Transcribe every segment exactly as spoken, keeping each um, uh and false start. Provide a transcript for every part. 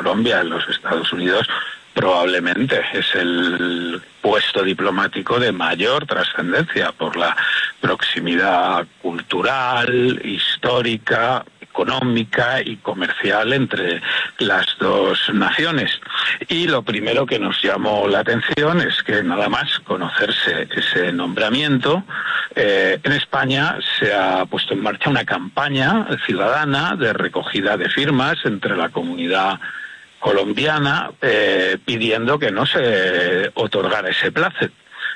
Colombia en los Estados Unidos probablemente es el puesto diplomático de mayor trascendencia por la proximidad cultural, histórica, económica y comercial entre las dos naciones. Y lo primero que nos llamó la atención es que nada más conocerse ese nombramiento, eh, en España se ha puesto en marcha una campaña ciudadana de recogida de firmas entre la comunidad colombiana, eh, pidiendo que no se otorgara ese plácet.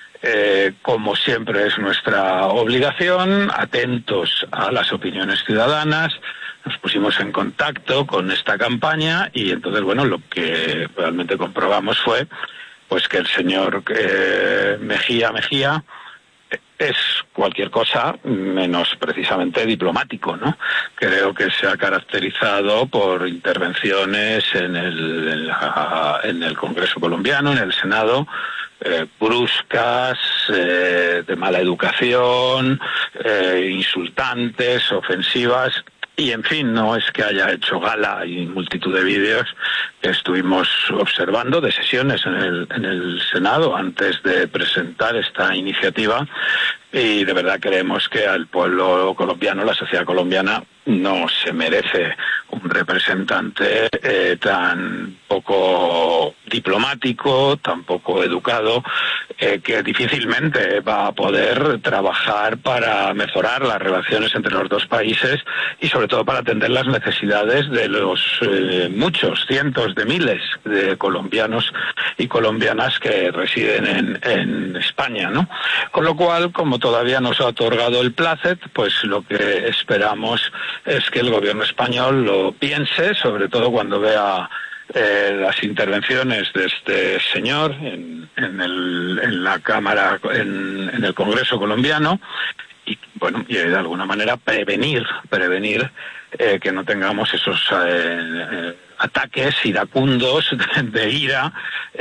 Eh, como siempre es nuestra obligación, atentos a las opiniones ciudadanas, nos pusimos en contacto con esta campaña y entonces, bueno, lo que realmente comprobamos fue pues que el señor eh, Mejía Mejía es cualquier cosa menos precisamente diplomático, ¿no? Creo que se ha caracterizado por intervenciones en el, en la, en el Congreso colombiano, en el Senado, eh, bruscas, eh, de mala educación, eh, insultantes, ofensivas. Y, en fin, no es que haya hecho gala y multitud de vídeos que estuvimos observando de sesiones en el, en el Senado antes de presentar esta iniciativa, y de verdad creemos que al pueblo colombiano, la sociedad colombiana, no se merece un representante eh, tan poco diplomático, tan poco educado, eh, que difícilmente va a poder trabajar para mejorar las relaciones entre los dos países y sobre todo para atender las necesidades de los eh, muchos, cientos de miles de colombianos y colombianas que residen en, en España, ¿no? Con lo cual, como todavía no se ha otorgado el plácet, pues lo que esperamos es que el gobierno español lo piense, sobre todo cuando vea eh, las intervenciones de este señor en, en, el, en la Cámara, en, en el Congreso colombiano, y bueno, y de alguna manera prevenir, prevenir eh, que no tengamos esos eh, eh, ataques iracundos de, de ira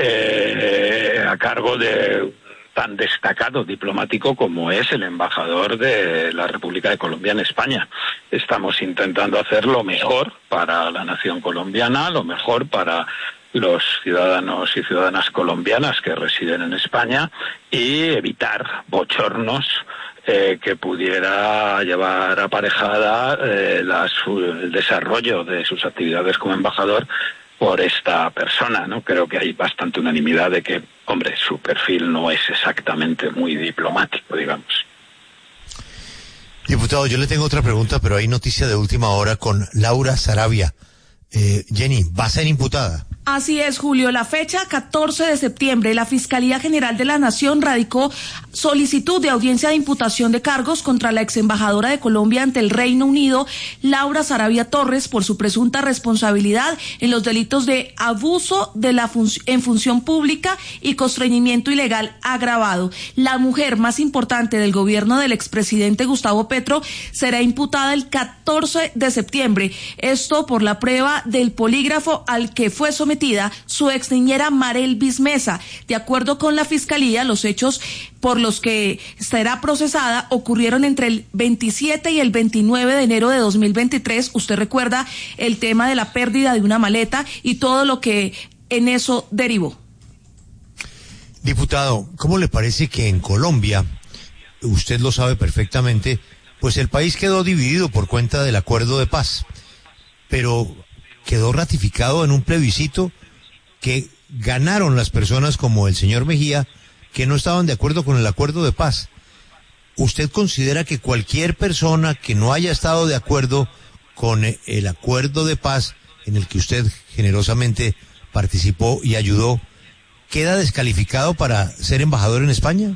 eh, a cargo de tan destacado diplomático como es el embajador de la República de Colombia en España. Estamos intentando hacer lo mejor para la nación colombiana, lo mejor para los ciudadanos y ciudadanas colombianas que residen en España y evitar bochornos eh, que pudiera llevar aparejada eh, la, su, el desarrollo de sus actividades como embajador por esta persona, ¿no? Creo que hay bastante unanimidad de que, hombre, su perfil no es exactamente muy diplomático, digamos. Diputado, yo le tengo otra pregunta, pero hay noticia de última hora con Laura Sarabia. Eh, Jenny, ¿va a ser imputada? Así es, Julio. La fecha catorce de septiembre, la Fiscalía General de la Nación radicó solicitud de audiencia de imputación de cargos contra la ex embajadora de Colombia ante el Reino Unido, Laura Sarabia Torres, por su presunta responsabilidad en los delitos de abuso de la fun- en función pública y constreñimiento ilegal agravado. La mujer más importante del gobierno del expresidente Gustavo Petro será imputada el catorce de septiembre. Esto por la prueba del polígrafo al que fue sometida su ex niñera Marelvis Mesa. De acuerdo con la Fiscalía, los hechos por los que será procesada ocurrieron entre el veintisiete y el veintinueve de enero de dos mil veintitrés. Usted recuerda el tema de la pérdida de una maleta y todo lo que en eso derivó. Diputado, ¿cómo le parece que en Colombia, usted lo sabe perfectamente, pues el país quedó dividido por cuenta del acuerdo de paz, pero quedó ratificado en un plebiscito que ganaron las personas como el señor Mejía, que no estaban de acuerdo con el acuerdo de paz? ¿Usted considera que cualquier persona que no haya estado de acuerdo con el acuerdo de paz en el que usted generosamente participó y ayudó, queda descalificado para ser embajador en España?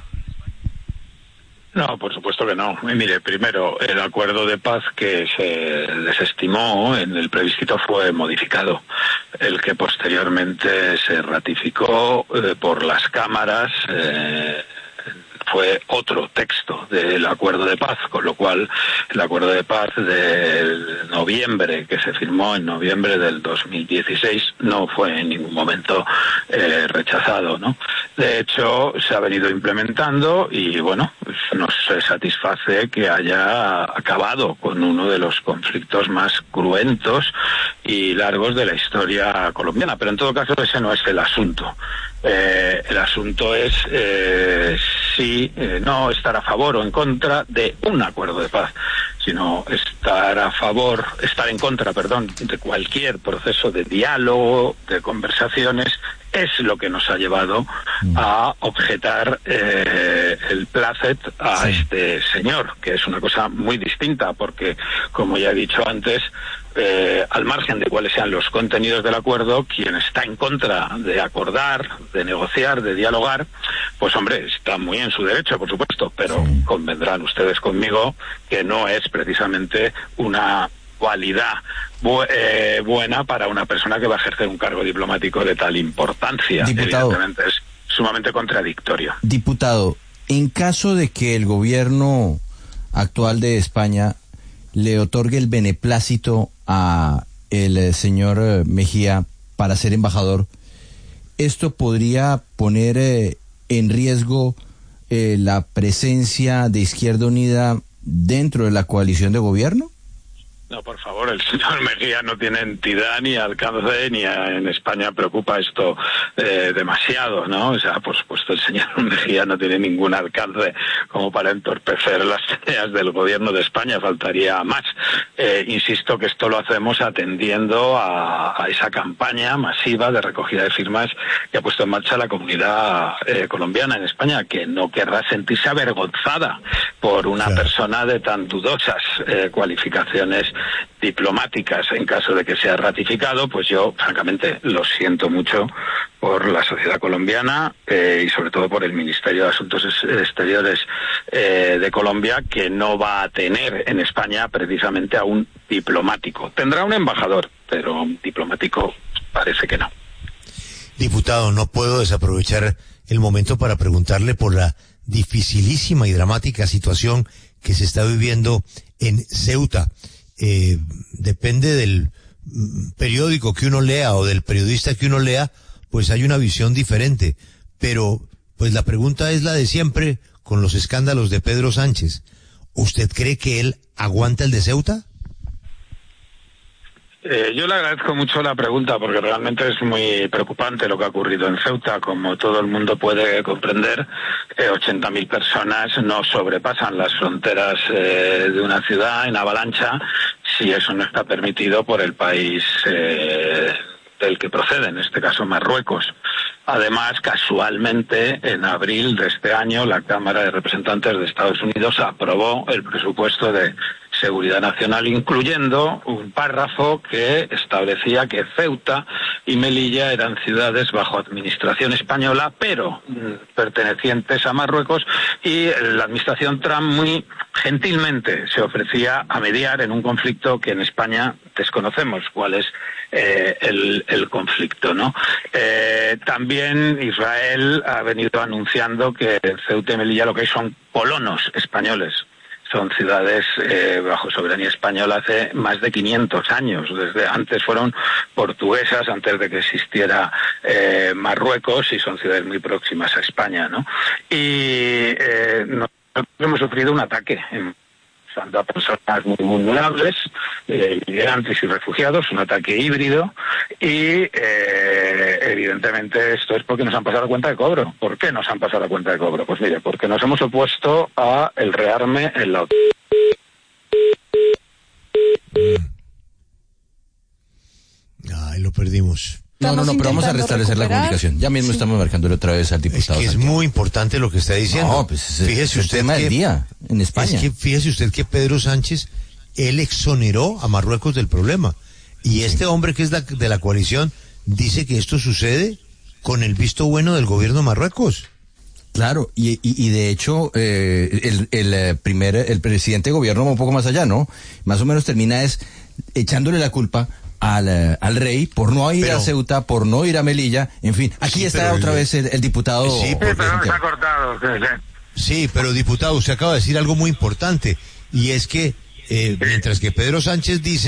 No, por supuesto que no. Y mire, primero, el acuerdo de paz que se desestimó en el plebiscito fue modificado. El que posteriormente se ratificó eh, por las cámaras eh, fue otro texto del acuerdo de paz, con lo cual el acuerdo de paz de noviembre, que se firmó en noviembre del dos mil dieciséis, no fue en ningún momento eh, rechazado, ¿no? De hecho, se ha venido implementando y, bueno, pues nos satisface que haya acabado con uno de los conflictos más cruentos y largos de la historia colombiana. Pero en todo caso, ese no es el asunto. Eh, el asunto es eh, si eh, no estar a favor o en contra de un acuerdo de paz, sino estar a favor, estar en contra, perdón, de cualquier proceso de diálogo, de conversaciones, es lo que nos ha llevado a objetar eh, el plácet a sí. este señor, que es una cosa muy distinta, porque, como ya he dicho antes, eh, al margen de cuáles sean los contenidos del acuerdo, quien está en contra de acordar, de negociar, de dialogar, pues hombre, está muy en su derecho, por supuesto, pero sí. convendrán ustedes conmigo que no es precisamente una cualidad bu- eh, buena para una persona que va a ejercer un cargo diplomático de tal importancia. Diputado, evidentemente es sumamente contradictorio. Diputado, en caso de que el gobierno actual de España le otorgue el beneplácito a el señor Mejía para ser embajador, ¿esto podría poner eh, en riesgo eh, la presencia de Izquierda Unida dentro de la coalición de gobierno? No, por favor, el señor Mejía no tiene entidad ni alcance, ni a, en España preocupa esto eh, demasiado, ¿no? O sea, por supuesto, el señor Mejía no tiene ningún alcance como para entorpecer las tareas del gobierno de España, faltaría más. Eh, insisto que esto lo hacemos atendiendo a, a esa campaña masiva de recogida de firmas que ha puesto en marcha la comunidad eh, colombiana en España, que no querrá sentirse avergonzada por una claro. persona de tan dudosas eh, cualificaciones diplomáticas. En caso de que sea ratificado, pues yo francamente lo siento mucho por la sociedad colombiana eh, y sobre todo por el Ministerio de Asuntos Exteriores eh, de Colombia, que no va a tener en España precisamente a un diplomático. Tendrá un embajador, pero un diplomático parece que no. Diputado, no puedo desaprovechar el momento para preguntarle por la dificilísima y dramática situación que se está viviendo en Ceuta. Eh, depende del periódico que uno lea o del periodista que uno lea, pues hay una visión diferente. Pero, pues la pregunta es la de siempre con los escándalos de Pedro Sánchez. ¿Usted cree que él aguanta el de Ceuta? Eh, yo le agradezco mucho la pregunta porque realmente es muy preocupante lo que ha ocurrido en Ceuta. Como todo el mundo puede comprender, eh, ochenta mil personas no sobrepasan las fronteras eh, de una ciudad en avalancha si eso no está permitido por el país eh, del que procede, en este caso Marruecos. Además, casualmente, en abril de este año, la Cámara de Representantes de Estados Unidos aprobó el presupuesto de Seguridad Nacional, incluyendo un párrafo que establecía que Ceuta y Melilla eran ciudades bajo administración española, pero mm, pertenecientes a Marruecos, y la administración Trump muy gentilmente se ofrecía a mediar en un conflicto que en España desconocemos cuál es eh, el, el conflicto, ¿no? Eh, también Israel ha venido anunciando que Ceuta y Melilla lo que hay son colonos españoles. Son ciudades eh, bajo soberanía española hace más de quinientos años. Desde antes fueron portuguesas, antes de que existiera eh, Marruecos, y son ciudades muy próximas a España, ¿no? Y eh, nosotros hemos sufrido un ataque en a personas muy vulnerables, eh, migrantes y refugiados, un ataque híbrido, y eh, evidentemente esto es porque nos han pasado la cuenta de cobro. ¿Por qué nos han pasado la cuenta de cobro? Pues mire, porque nos hemos opuesto a el rearme en la OTAN. Ay, lo perdimos. No, no, no, pero vamos a restablecer recuperar. la comunicación. Ya mismo sí. estamos marcándole otra vez al diputado. Es que es muy importante lo que está diciendo. No, pues es, fíjese es usted el tema que, del día en España. Es que fíjese usted que Pedro Sánchez, él exoneró a Marruecos del problema. Y sí. este hombre que es la, de la coalición dice que esto sucede con el visto bueno del gobierno de Marruecos. Claro, y, y, y de hecho, eh, el, el primer, el presidente de gobierno va un poco más allá, ¿no? Más o menos termina es echándole la culpa Al, al rey por no ir pero, a Ceuta, por no ir a Melilla, en fin, aquí sí, está otra el, vez el, el diputado. Sí, sí, pero se ha cortado. Sí, pero diputado, usted acaba de decir algo muy importante, y es que eh, mientras que Pedro Sánchez dice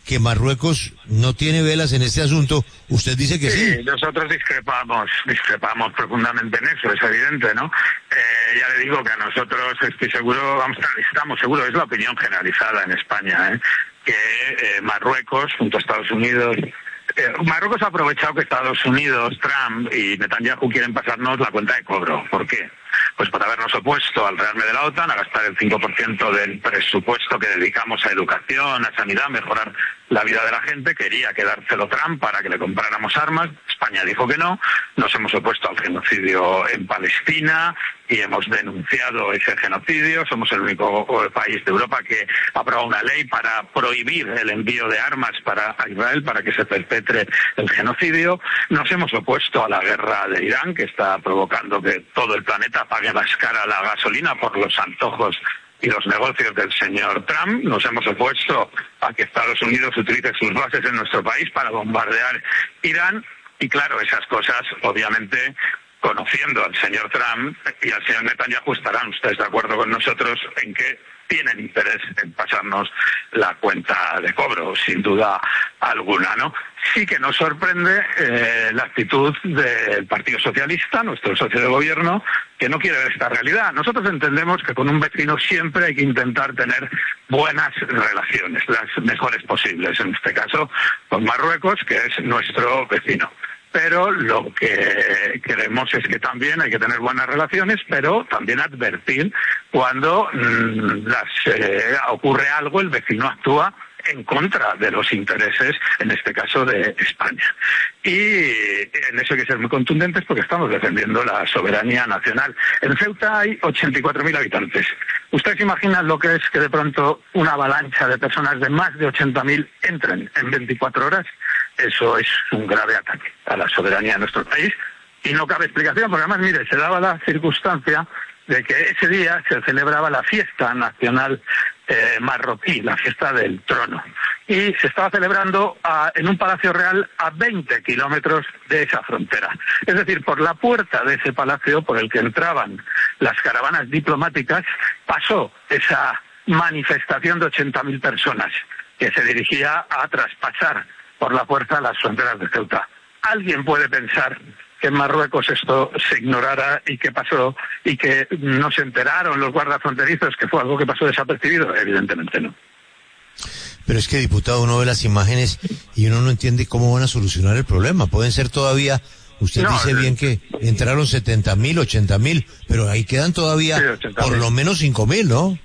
que Marruecos no tiene velas en este asunto. Usted dice que sí. Sí, nosotros discrepamos, discrepamos profundamente en eso, es evidente, ¿no? Eh, ya le digo que a nosotros estoy seguro, vamos, estamos seguros, es la opinión generalizada en España, ¿eh? que eh, Marruecos, junto a Estados Unidos, eh, Marruecos ha aprovechado que Estados Unidos, Trump y Netanyahu quieren pasarnos la cuenta de cobro. ¿Por qué? Pues por habernos opuesto al rearme de la OTAN, a gastar el cinco por ciento del presupuesto que dedicamos a educación, a sanidad, mejorar la vida de la gente. Quería quedárselo Trump para que le compráramos armas. España dijo que no. Nos hemos opuesto al genocidio en Palestina y hemos denunciado ese genocidio. Somos el único país de Europa que aprobó una ley para prohibir el envío de armas para Israel, para que se perpetre el genocidio. Nos hemos opuesto a la guerra de Irán, que está provocando que todo el planeta pague más cara la gasolina por los antojos y los negocios del señor Trump. Nos hemos opuesto a que Estados Unidos utilice sus bases en nuestro país para bombardear Irán. Y claro, esas cosas, obviamente, conociendo al señor Trump y al señor Netanyahu, estarán ustedes de acuerdo con nosotros en que tienen interés en pasarnos la cuenta de cobro, sin duda alguna, ¿no? Sí que nos sorprende eh, la actitud del Partido Socialista, nuestro socio de gobierno, que no quiere ver esta realidad. Nosotros entendemos que con un vecino siempre hay que intentar tener buenas relaciones, las mejores posibles, en este caso con Marruecos, que es nuestro vecino. Pero lo que queremos es que también hay que tener buenas relaciones, pero también advertir cuando mmm, las, eh, ocurre algo, el vecino actúa en contra de los intereses, en este caso, de España. Y en eso hay que ser muy contundentes porque estamos defendiendo la soberanía nacional. En Ceuta hay ochenta y cuatro mil habitantes. ¿Ustedes imaginan lo que es que de pronto una avalancha de personas de más de ochenta mil entren en veinticuatro horas? Eso es un grave ataque a la soberanía de nuestro país y no cabe explicación, porque además, mire, se daba la circunstancia de que ese día se celebraba la fiesta nacional eh, marroquí, la fiesta del trono, y se estaba celebrando a, en un palacio real a veinte kilómetros de esa frontera. Es decir, por la puerta de ese palacio por el que entraban las caravanas diplomáticas pasó esa manifestación de ochenta mil personas que se dirigía a traspasar por la puerta las fronteras de Ceuta. ¿Alguien puede pensar que en Marruecos esto se ignorara y que pasó y que no se enteraron los guardas fronterizos que fue algo que pasó desapercibido? Evidentemente no. Pero es que, diputado, uno ve las imágenes y uno no entiende cómo van a solucionar el problema. Pueden ser todavía, usted no, dice bien que entraron setenta mil, ochenta mil, pero ahí quedan todavía sí, por lo menos cinco mil, ¿no?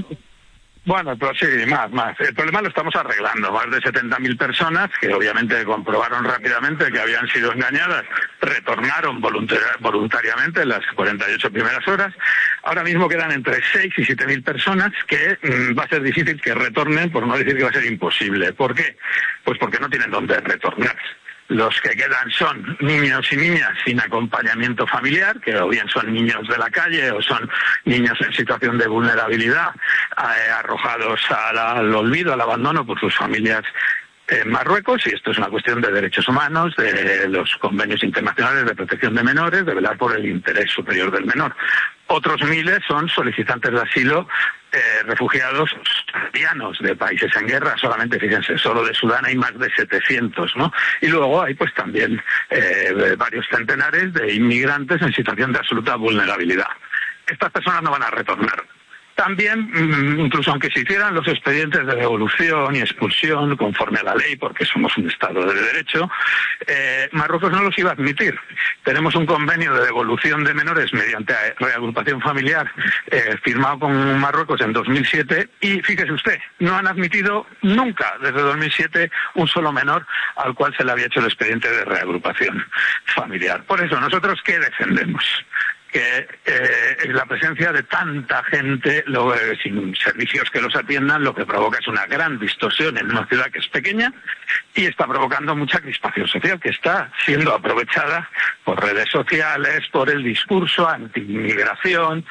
Bueno, pues sí, más, más. El problema lo estamos arreglando. Más de setenta mil personas, que obviamente comprobaron rápidamente que habían sido engañadas, retornaron voluntari- voluntariamente en las cuarenta y ocho primeras horas. Ahora mismo quedan entre seis y siete mil personas que mmm, va a ser difícil que retornen, por no decir que va a ser imposible. ¿Por qué? Pues porque no tienen dónde retornar. Los que quedan son niños y niñas sin acompañamiento familiar, que o bien son niños de la calle o son niños en situación de vulnerabilidad, eh, arrojados al, al olvido, al abandono por sus familias en Marruecos, y esto es una cuestión de derechos humanos, de los convenios internacionales de protección de menores, de velar por el interés superior del menor. Otros miles son solicitantes de asilo, eh, refugiados sirianos de países en guerra, solamente, fíjense, solo de Sudán hay más de setecientos, ¿no? Y luego hay pues también eh, varios centenares de inmigrantes en situación de absoluta vulnerabilidad. Estas personas no van a retornar. También, incluso aunque se hicieran los expedientes de devolución y expulsión conforme a la ley, porque somos un Estado de Derecho, eh, Marruecos no los iba a admitir. Tenemos un convenio de devolución de menores mediante reagrupación familiar eh, firmado con Marruecos en dos mil siete y, fíjese usted, no han admitido nunca desde dos mil siete un solo menor al cual se le había hecho el expediente de reagrupación familiar. Por eso, ¿nosotros qué defendemos? Que eh, la presencia de tanta gente lo, eh, sin servicios que los atiendan lo que provoca es una gran distorsión en una ciudad que es pequeña y está provocando mucha crispación social que está siendo aprovechada por redes sociales, por el discurso anti-inmigración,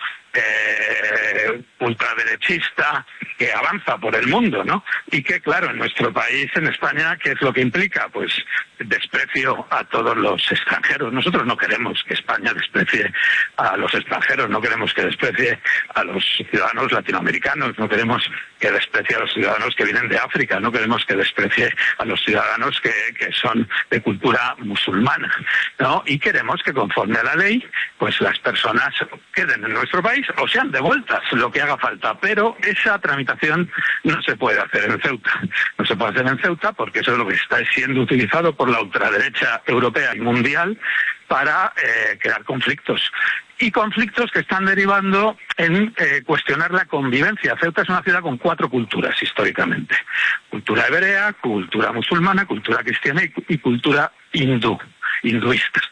eh, ultraderechista que avanza por el mundo, ¿no? Y que, claro, en nuestro país, en España, ¿qué es lo que implica? Pues desprecio a todos los extranjeros. Nosotros no queremos que España desprecie a los extranjeros, no queremos que desprecie a los ciudadanos latinoamericanos, no queremos que desprecie a los ciudadanos que vienen de África, no queremos que desprecie a los ciudadanos que, que son de cultura musulmana, ¿no? Y queremos que conforme a la ley, pues las personas queden en nuestro país o sean devueltas, lo que haga falta, pero esa tramitación no se puede hacer en Ceuta. No se puede hacer en Ceuta porque eso es lo que está siendo utilizado por la ultraderecha europea y mundial para eh, crear conflictos. Y conflictos que están derivando en eh, cuestionar la convivencia. Ceuta es una ciudad con cuatro culturas históricamente. Cultura hebrea, cultura musulmana, cultura cristiana y, y cultura hindú, hinduista.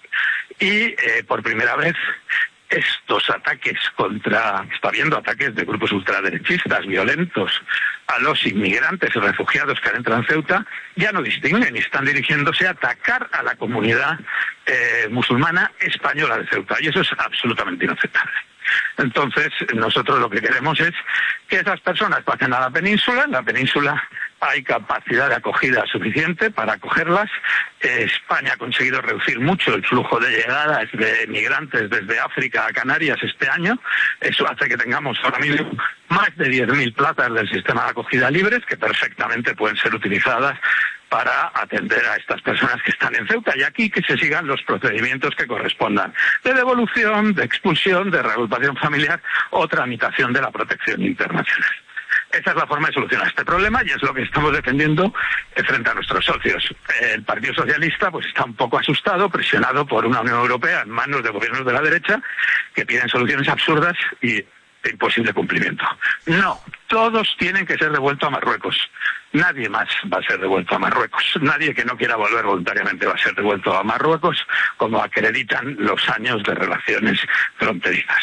Y eh, por primera vez estos ataques contra, está habiendo ataques de grupos ultraderechistas violentos a los inmigrantes y refugiados que han entrado en Ceuta, ya no distinguen y están dirigiéndose a atacar a la comunidad eh, musulmana española de Ceuta, y eso es absolutamente inaceptable. Entonces, nosotros lo que queremos es que esas personas pasen a la península. En la península hay capacidad de acogida suficiente para acogerlas. Eh, España ha conseguido reducir mucho el flujo de llegadas de migrantes desde África a Canarias este año. Eso hace que tengamos ahora mismo más de diez mil plazas del sistema de acogida libres que perfectamente pueden ser utilizadas para atender a estas personas que están en Ceuta, y aquí que se sigan los procedimientos que correspondan de devolución, de expulsión, de reagrupación familiar o tramitación de la protección internacional. Esa es la forma de solucionar este problema y es lo que estamos defendiendo frente a nuestros socios. El Partido Socialista pues está un poco asustado, presionado por una Unión Europea en manos de gobiernos de la derecha que piden soluciones absurdas y de imposible cumplimiento. No, todos tienen que ser devueltos a Marruecos. Nadie más va a ser devuelto a Marruecos. Nadie que no quiera volver voluntariamente va a ser devuelto a Marruecos, como acreditan los años de relaciones fronterizas.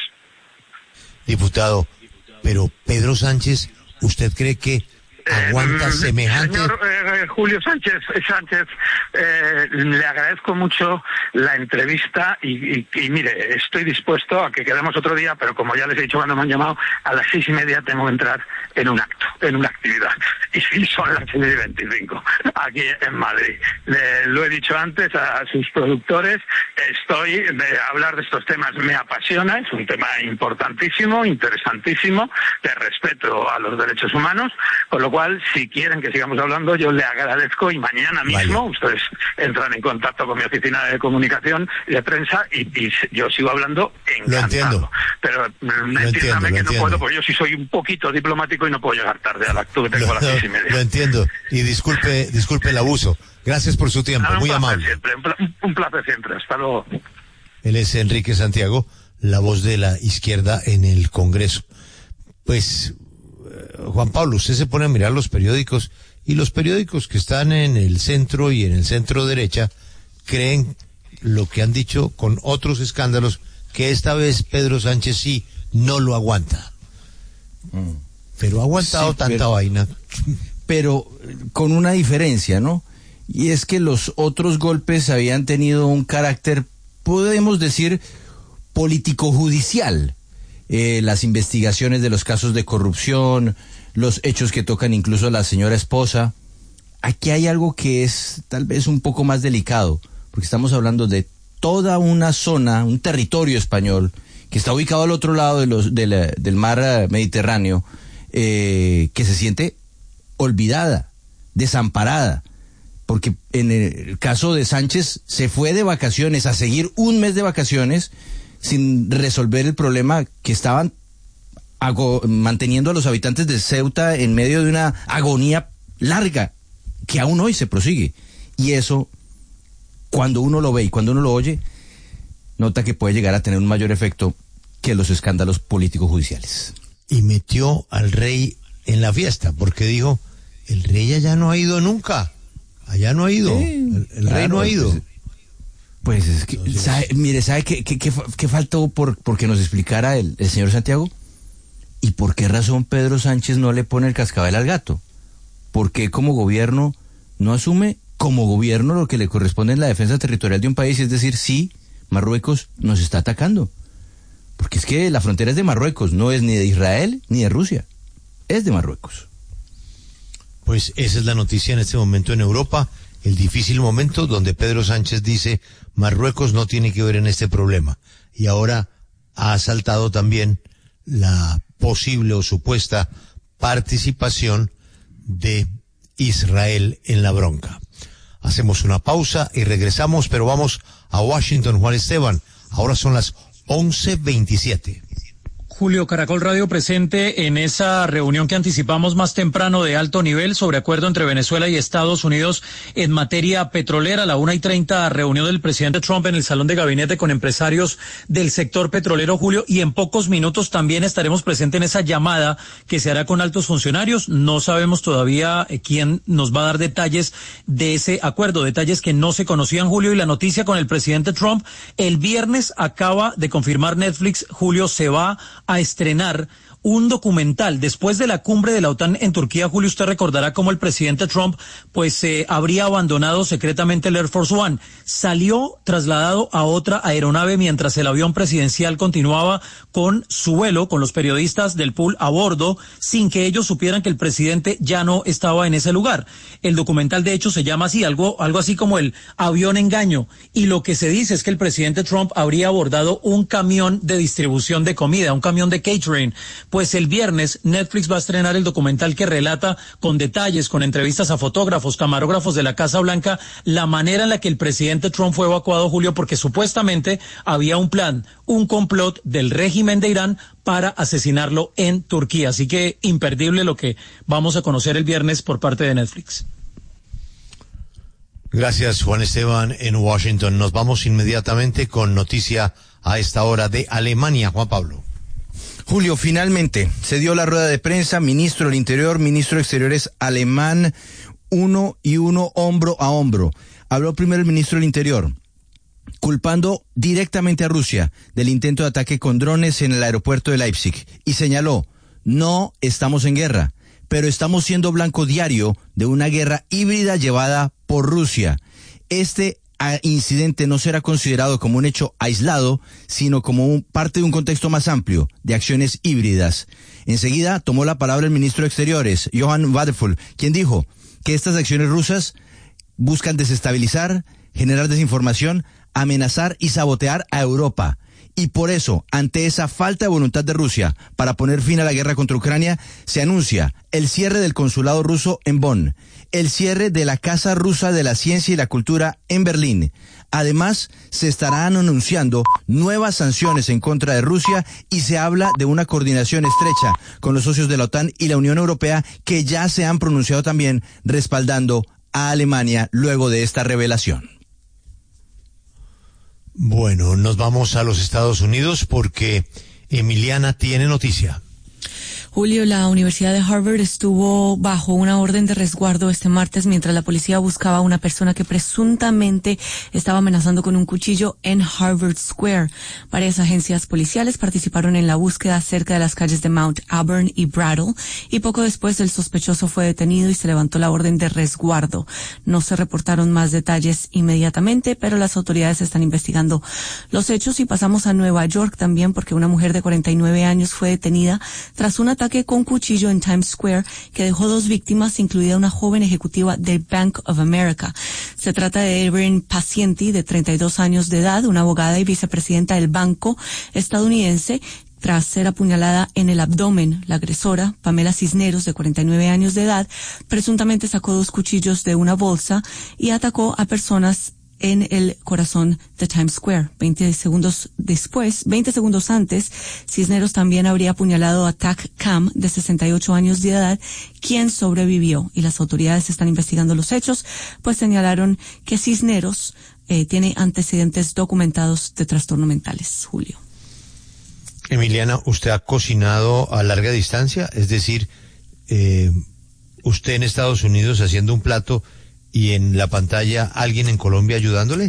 Diputado, pero Pedro Sánchez, ¿usted cree que aguanta eh, semejante? Señor eh, Julio Sánchez, Sánchez eh, le agradezco mucho la entrevista y, y, y mire, estoy dispuesto a que quedemos otro día, pero como ya les he dicho cuando me han llamado, a las seis y media tengo que entrar en un acto, en una actividad. Y sí, son las seis y veinticinco, aquí en Madrid. Le, lo he dicho antes a sus productores, estoy, de hablar de estos temas me apasiona, es un tema importantísimo, interesantísimo, de respeto a los derechos humanos, con lo cual, si quieren que sigamos hablando, yo le agradezco y mañana mismo vale. Ustedes entran en contacto con mi oficina de comunicación y de prensa y, y yo sigo hablando encantado. Lo entiendo. Pero entiéndame que no puedo, porque yo sí soy un poquito diplomático y no puedo llegar tarde al acto que tengo lo, a las seis y media. Lo entiendo y disculpe, disculpe el abuso. Gracias por su tiempo, Nada, muy un amable. Siempre, un, un placer siempre. Hasta luego. Él es Enrique Santiago, la voz de la izquierda en el Congreso. Pues Juan Pablo, usted se pone a mirar los periódicos y los periódicos que están en el centro y en el centro derecha creen lo que han dicho con otros escándalos, que esta vez Pedro Sánchez sí no lo aguanta. Mm. Pero ha aguantado sí, tanta pero, vaina. Pero con una diferencia, ¿no? Y es que los otros golpes habían tenido un carácter, podemos decir, político-judicial. Eh, las investigaciones de los casos de corrupción, los hechos que tocan incluso a la señora esposa. Aquí hay algo que es tal vez un poco más delicado, porque estamos hablando de toda una zona, un territorio español, que está ubicado al otro lado de los, de la, del mar Mediterráneo, eh, que se siente olvidada, desamparada, porque en el caso de Sánchez se fue de vacaciones, a seguir un mes de vacaciones, sin resolver el problema que estaban manteniendo a los habitantes de Ceuta en medio de una agonía larga que aún hoy se prosigue. Y eso, cuando uno lo ve y cuando uno lo oye, nota que puede llegar a tener un mayor efecto que los escándalos políticos judiciales. Y metió al rey en la fiesta, porque dijo, el rey allá no ha ido nunca, allá no ha ido, sí, el, el claro, rey no ha ido. Pues, Pues es que, Entonces, sabe, mire, ¿sabe qué, qué, qué, qué faltó por, por que nos explicara el, el señor Santiago? ¿Y por qué razón Pedro Sánchez no le pone el cascabel al gato? ¿Por qué como gobierno no asume como gobierno lo que le corresponde en la defensa territorial de un país? Es decir, sí, Marruecos nos está atacando. Porque es que la frontera es de Marruecos, no es ni de Israel ni de Rusia, es de Marruecos. Pues esa es la noticia en este momento en Europa. el difícil momento donde Pedro Sánchez dice Marruecos no tiene que ver en este problema. Y ahora ha saltado también la posible o supuesta participación de Israel en la bronca. Hacemos una pausa y regresamos, pero vamos a Washington, Juan Esteban. Ahora son las once veintisiete. Julio, Caracol Radio presente en esa reunión que anticipamos más temprano de alto nivel sobre acuerdo entre Venezuela y Estados Unidos en materia petrolera. A la una y treinta, reunión del presidente Trump en el salón de gabinete con empresarios del sector petrolero, Julio, y en pocos minutos también estaremos presentes en esa llamada que se hará con altos funcionarios. No sabemos todavía eh, quién nos va a dar detalles de ese acuerdo, detalles que no se conocían, Julio, y la noticia con el presidente Trump. El viernes acaba de confirmar Netflix, Julio, se va a estrenar un documental después de la cumbre de la OTAN en Turquía. Julio, usted recordará cómo el presidente Trump pues eh, habría abandonado secretamente el Air Force One. Salió trasladado a otra aeronave mientras el avión presidencial continuaba con su vuelo, con los periodistas del pool a bordo, sin que ellos supieran que el presidente ya no estaba en ese lugar. El documental de hecho se llama así, algo, algo así como el avión engaño. Y lo que se dice es que el presidente Trump habría abordado un camión de distribución de comida, un camión de catering. Pues el viernes Netflix va a estrenar el documental que relata con detalles, con entrevistas a fotógrafos, camarógrafos de la Casa Blanca, la manera en la que el presidente Trump fue evacuado, Julio, porque supuestamente había un plan, un complot del régimen de Irán para asesinarlo en Turquía. Así que imperdible lo que vamos a conocer el viernes por parte de Netflix. Gracias, Juan Esteban, en Washington. Nos vamos inmediatamente con noticia a esta hora de Alemania, Juan Pablo. Julio, finalmente se dio la rueda de prensa, ministro del Interior, ministro de Exteriores alemán, uno y uno, hombro a hombro. Habló primero el ministro del Interior, culpando directamente a Rusia del intento de ataque con drones en el aeropuerto de Leipzig, y señaló, no estamos en guerra, pero estamos siendo blanco diario de una guerra híbrida llevada por Rusia. Este incidente no será considerado como un hecho aislado, sino como un, parte de un contexto más amplio de acciones híbridas. Enseguida tomó la palabra el ministro de Exteriores, Johann Wadefull, quien dijo que estas acciones rusas buscan desestabilizar, generar desinformación, amenazar y sabotear a Europa. Y por eso, ante esa falta de voluntad de Rusia para poner fin a la guerra contra Ucrania, se anuncia el cierre del consulado ruso en Bonn, el cierre de la Casa Rusa de la Ciencia y la Cultura en Berlín. Además, se estarán anunciando nuevas sanciones en contra de Rusia y se habla de una coordinación estrecha con los socios de la OTAN y la Unión Europea, que ya se han pronunciado también respaldando a Alemania luego de esta revelación. Bueno, nos vamos a los Estados Unidos porque Emiliana tiene noticia. Julio, la Universidad de Harvard estuvo bajo una orden de resguardo este martes mientras la policía buscaba a una persona que presuntamente estaba amenazando con un cuchillo en Harvard Square. Varias agencias policiales participaron en la búsqueda cerca de las calles de Mount Auburn y Brattle, y poco después el sospechoso fue detenido y se levantó la orden de resguardo. No se reportaron más detalles inmediatamente, pero las autoridades están investigando los hechos. Y pasamos a Nueva York también, porque una mujer de cuarenta y nueve años fue detenida tras un ataque con cuchillo en Times Square que dejó dos víctimas, incluida una joven ejecutiva de Bank of America. Se trata de Erin Pacienti, de treinta y dos años de edad, una abogada y vicepresidenta del banco estadounidense. Tras ser apuñalada en el abdomen, la agresora, Pamela Cisneros, de cuarenta y nueve años de edad, presuntamente sacó dos cuchillos de una bolsa y atacó a personas en el corazón de Times Square. Veinte segundos después, veinte segundos antes, Cisneros también habría apuñalado a Tak Kam, de sesenta y ocho años de edad, quien sobrevivió, y las autoridades están investigando los hechos, pues señalaron que Cisneros eh, tiene antecedentes documentados de trastornos mentales. Julio. Emiliana, ¿usted ha cocinado a larga distancia? Es decir, eh, usted en Estados Unidos haciendo un plato y en la pantalla alguien en Colombia ayudándole.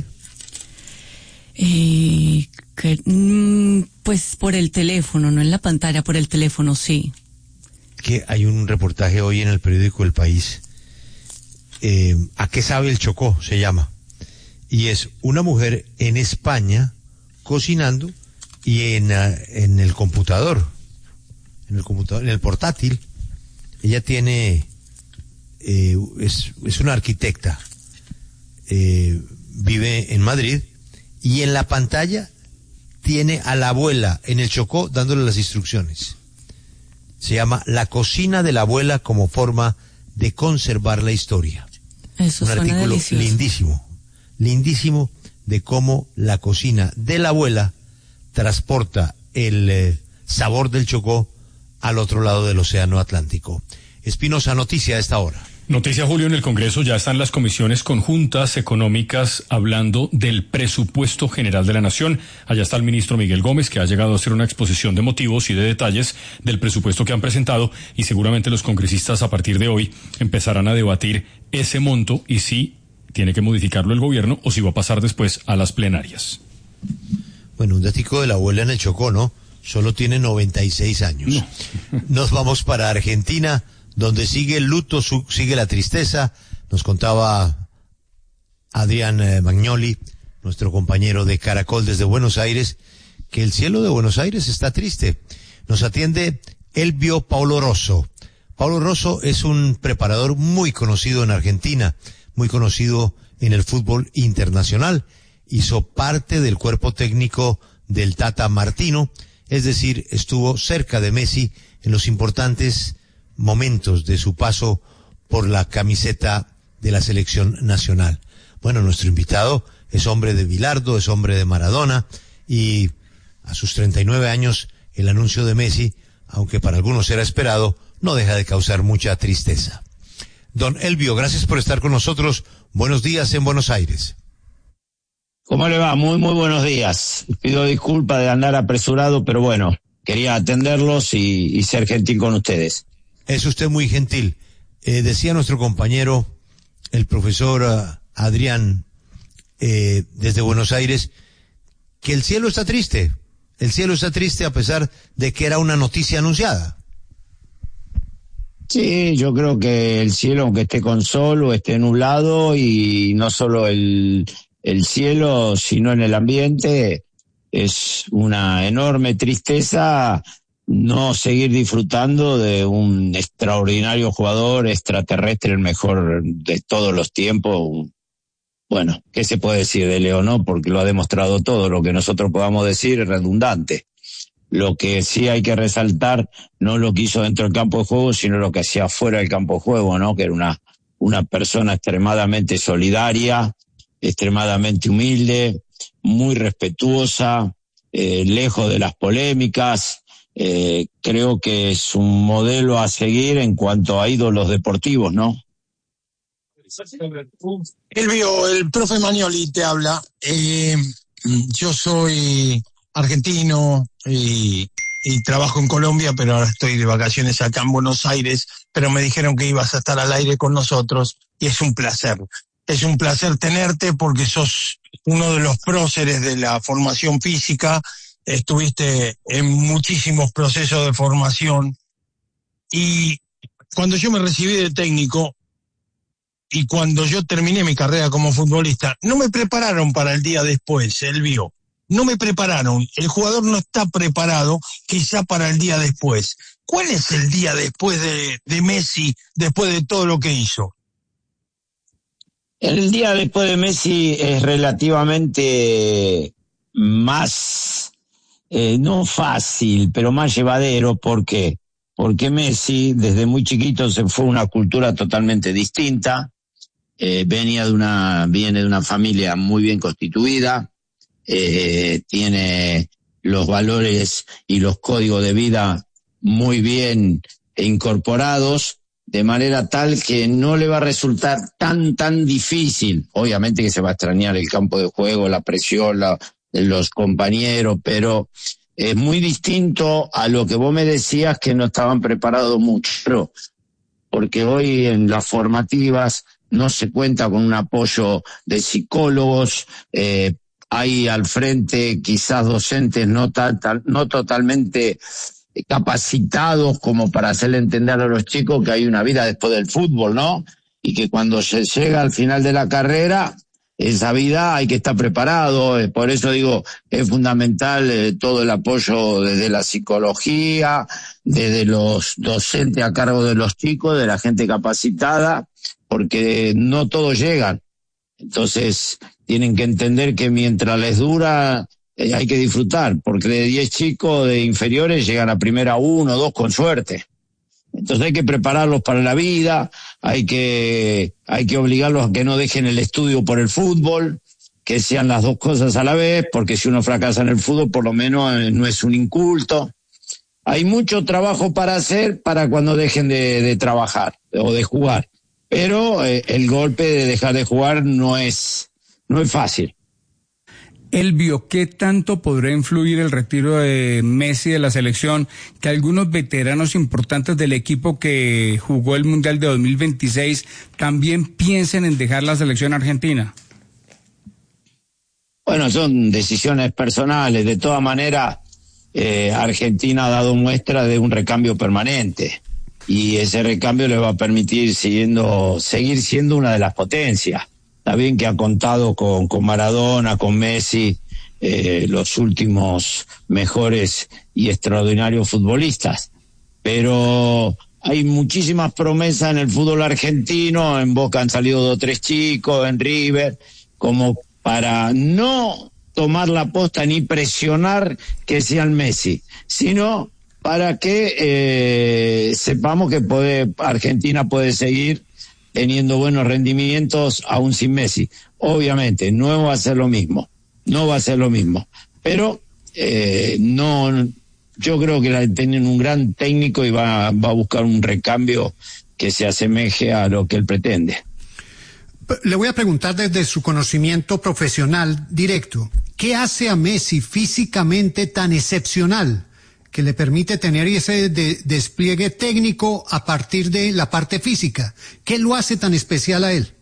Eh, que, mm, pues por el teléfono, no en la pantalla, por el teléfono, sí. Que hay un reportaje hoy en el periódico El País. Eh, ¿A qué sabe el Chocó? Se llama. Y es una mujer en España cocinando y en, uh, en el computador, en el computador, en el portátil. Ella tiene, eh, es, es una arquitecta eh, vive en Madrid, y en la pantalla tiene a la abuela en el Chocó dándole las instrucciones. Se llama La cocina de la abuela como forma de conservar la historia. Eso un artículo delicioso. lindísimo, lindísimo de cómo la cocina de la abuela transporta el eh, sabor del Chocó al otro lado del océano Atlántico. Espinosa, noticia a esta hora. Noticia, Julio, en el Congreso ya están las comisiones conjuntas económicas hablando del presupuesto general de la Nación. Allá está el ministro Miguel Gómez, que ha llegado a hacer una exposición de motivos y de detalles del presupuesto que han presentado, y seguramente los congresistas a partir de hoy empezarán a debatir ese monto y si tiene que modificarlo el gobierno o si va a pasar después a las plenarias. Bueno, un datico de la abuela en el Chocó, ¿no? Solo tiene noventa y seis años. No. Nos vamos para Argentina, donde sigue el luto, su, sigue la tristeza. Nos contaba Adrián eh, Magnoli, nuestro compañero de Caracol desde Buenos Aires, que el cielo de Buenos Aires está triste. Nos atiende Elvio Paulo Rosso. Paulo Rosso es un preparador muy conocido en Argentina, muy conocido en el fútbol internacional. Hizo parte del cuerpo técnico del Tata Martino, es decir, estuvo cerca de Messi en los importantes momentos de su paso por la camiseta de la selección nacional. Bueno, nuestro invitado es hombre de Bilardo, es hombre de Maradona, y a sus treinta y nueve años el anuncio de Messi, aunque para algunos era esperado, no deja de causar mucha tristeza. Don Elvio, gracias por estar con nosotros. Buenos días en Buenos Aires. ¿Cómo le va? Muy, muy buenos días. Pido disculpas de andar apresurado, pero bueno, quería atenderlos y, y ser gentil con ustedes. Es usted muy gentil. Eh, decía nuestro compañero, el profesor uh, Adrián, eh, desde Buenos Aires, que el cielo está triste. El cielo está triste a pesar de que era una noticia anunciada. Sí, yo creo que el cielo, aunque esté con sol o esté nublado, y no solo el, el cielo, sino en el ambiente, es una enorme tristeza no seguir disfrutando de un extraordinario jugador extraterrestre, el mejor de todos los tiempos. Bueno, ¿qué se puede decir de Leo? No, porque lo ha demostrado todo. Lo que nosotros podamos decir es redundante. Lo que sí hay que resaltar, no lo que hizo dentro del campo de juego, sino lo que hacía fuera del campo de juego, ¿no? Que era una, una persona extremadamente solidaria, extremadamente humilde, muy respetuosa, eh, lejos de las polémicas. Eh, creo que es un modelo a seguir en cuanto a ídolos deportivos, ¿no? Elvio, el profe Magnoli te habla. Eh, yo soy argentino y, y trabajo en Colombia, pero ahora estoy de vacaciones acá en Buenos Aires, pero me dijeron que ibas a estar al aire con nosotros y es un placer. Es un placer tenerte porque sos uno de los próceres de la formación física. Estuviste en muchísimos procesos de formación, y cuando yo me recibí de técnico y cuando yo terminé mi carrera como futbolista, no me prepararon para el día después, Elvio. No me prepararon. El jugador no está preparado quizá para el día después. ¿Cuál es el día después de, de Messi, después de todo lo que hizo? El día después de Messi es relativamente más... Eh, no fácil, pero más llevadero. ¿Por qué? Porque Messi desde muy chiquito se fue a una cultura totalmente distinta, eh, venía de una, viene de una familia muy bien constituida, eh, tiene los valores y los códigos de vida muy bien incorporados, de manera tal que no le va a resultar tan, tan difícil. Obviamente que se va a extrañar el campo de juego, la presión, la los compañeros, pero es muy distinto a lo que vos me decías que no estaban preparados mucho, porque hoy en las formativas no se cuenta con un apoyo de psicólogos, eh, hay al frente quizás docentes no, tal, tal, no totalmente capacitados como para hacerle entender a los chicos que hay una vida después del fútbol, ¿no? Y que cuando se llega al final de la carrera, esa vida hay que estar preparado. Por eso digo, es fundamental eh, todo el apoyo desde la psicología, desde los docentes a cargo de los chicos, de la gente capacitada, porque no todos llegan. Entonces, tienen que entender que mientras les dura, eh, hay que disfrutar, porque de diez chicos de inferiores llegan a primera uno o dos con suerte. Entonces hay que prepararlos para la vida, hay que, hay que obligarlos a que no dejen el estudio por el fútbol, que sean las dos cosas a la vez, porque si uno fracasa en el fútbol, por lo menos eh, no es un inculto. Hay mucho trabajo para hacer para cuando dejen de, de trabajar o de jugar. Pero eh, el golpe de dejar de jugar no es, no es fácil. Elvio, ¿qué tanto podrá influir el retiro de Messi de la selección que algunos veteranos importantes del equipo que jugó el Mundial de dos mil veintiséis también piensen en dejar la selección argentina? Bueno, son decisiones personales. De todas maneras, eh, Argentina ha dado muestra de un recambio permanente. Y ese recambio le va a permitir siguiendo, seguir siendo una de las potencias. Está bien que ha contado con, con Maradona, con Messi, eh, los últimos mejores y extraordinarios futbolistas. Pero hay muchísimas promesas en el fútbol argentino. En Boca han salido dos o tres chicos, en River, como para no tomar la posta ni presionar que sean Messi, sino para que eh, sepamos que puede, Argentina puede seguir teniendo buenos rendimientos aún sin Messi. Obviamente, no va a ser lo mismo, no va a ser lo mismo, pero eh, no, yo creo que tienen un gran técnico y va, va a buscar un recambio que se asemeje a lo que él pretende. Le voy a preguntar desde su conocimiento profesional directo, ¿qué hace a Messi físicamente tan excepcional que le permite tener ese de, despliegue técnico a partir de la parte física? ¿Qué lo hace tan especial a él?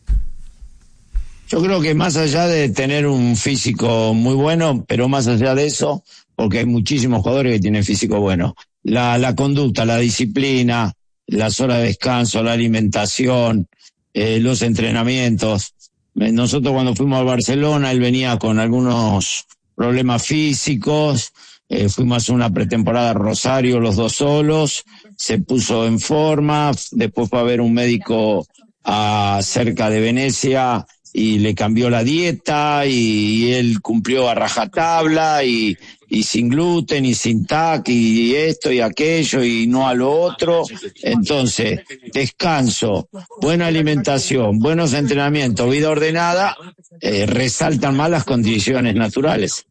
Yo creo que más allá de tener un físico muy bueno, pero más allá de eso, porque hay muchísimos jugadores que tienen físico bueno, la, la conducta, la disciplina, las horas de descanso, la alimentación, eh, los entrenamientos. Nosotros cuando fuimos al Barcelona, él venía con algunos problemas físicos. Eh, fuimos a una pretemporada a Rosario los dos solos, se puso en forma, después fue a ver un médico a, cerca de Venecia y le cambió la dieta y, y él cumplió a rajatabla y, y sin gluten y sin tac y esto y aquello y no a lo otro. Entonces, descanso, buena alimentación, buenos entrenamientos, vida ordenada, eh, resaltan más las condiciones naturales.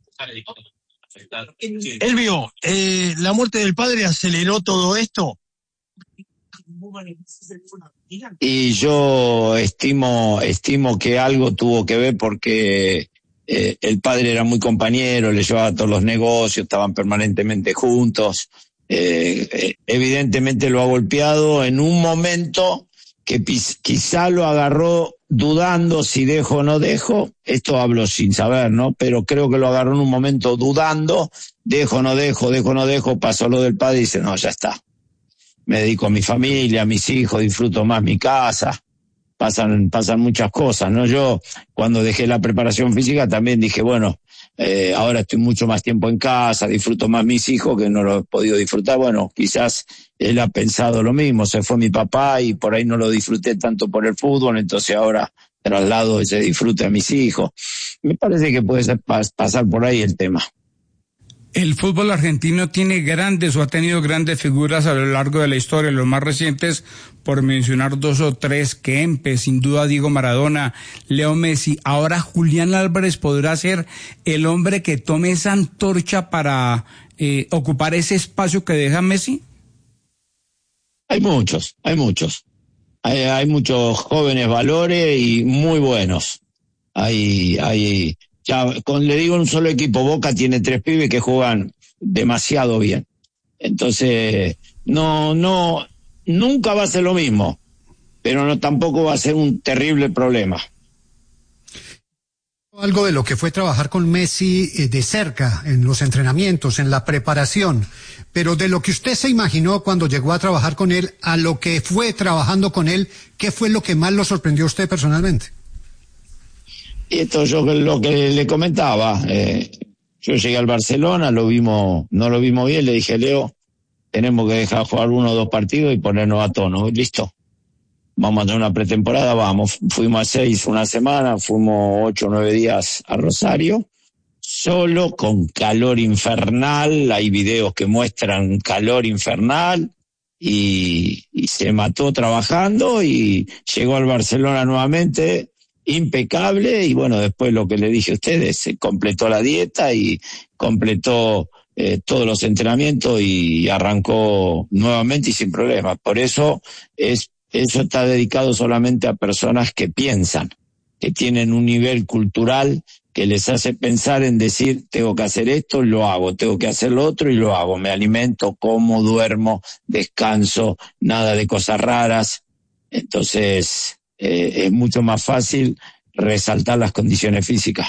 Elvio, eh, ¿la muerte del padre aceleró todo esto? Y yo estimo, estimo que algo tuvo que ver porque eh, el padre era muy compañero, le llevaba a todos los negocios, estaban permanentemente juntos. Eh, eh, evidentemente lo ha golpeado en un momento que pis, quizá lo agarró dudando si dejo o no dejo, esto hablo sin saber, ¿no? Pero creo que lo agarró en un momento dudando, dejo o no dejo, dejo o no dejo, pasó lo del padre y dice, no, ya está. Me dedico a mi familia, a mis hijos, disfruto más mi casa, pasan, pasan muchas cosas, ¿no? Yo, cuando dejé la preparación física, también dije, bueno, eh, ahora estoy mucho más tiempo en casa, disfruto más mis hijos, que no lo he podido disfrutar. Bueno, quizás él ha pensado lo mismo, se fue mi papá y por ahí no lo disfruté tanto por el fútbol, entonces ahora traslado ese disfrute a mis hijos. Me parece que puede ser pas- pasar por ahí el tema. El fútbol argentino tiene grandes o ha tenido grandes figuras a lo largo de la historia, los más recientes, por mencionar dos o tres, Kempes, sin duda Diego Maradona, Leo Messi. Ahora Julián Álvarez podrá ser el hombre que tome esa antorcha para eh, ocupar ese espacio que deja Messi. Hay muchos, hay muchos. Hay, hay muchos jóvenes valores y muy buenos. Hay, hay, ya, con, le digo un solo equipo, Boca tiene tres pibes que juegan demasiado bien. Entonces, no, no, nunca va a ser lo mismo, pero no tampoco va a ser un terrible problema. Algo de lo que fue trabajar con Messi eh, de cerca, en los entrenamientos, en la preparación, pero de lo que usted se imaginó cuando llegó a trabajar con él, a lo que fue trabajando con él, ¿qué fue lo que más lo sorprendió a usted personalmente? Y esto yo lo que le comentaba, eh, yo llegué al Barcelona, lo vimos, no lo vimos bien, le dije, Leo, tenemos que dejar jugar uno o dos partidos y ponernos a tono, listo. vamos a tener una pretemporada, vamos. Fuimos a seis una semana, fuimos ocho o nueve días a Rosario, solo con calor infernal, hay videos que muestran calor infernal, y, y se mató trabajando y llegó al Barcelona nuevamente, impecable, y bueno, después lo que le dije a ustedes, se completó la dieta y completó eh, todos los entrenamientos y arrancó nuevamente y sin problemas. Por eso es eso está dedicado solamente a personas que piensan, que tienen un nivel cultural que les hace pensar en decir, tengo que hacer esto, lo hago, tengo que hacer lo otro y lo hago. Me alimento, como, duermo, descanso, nada de cosas raras. Entonces, eh, es mucho más fácil resaltar las condiciones físicas.